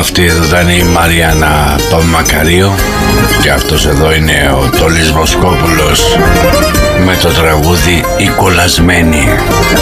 Αυτή εδώ ήταν η Μαριάννα Παπαμακαρίου και αυτός εδώ είναι ο Τόλης Βοσκόπουλος με το τραγούδι «Η Κολλασμένη».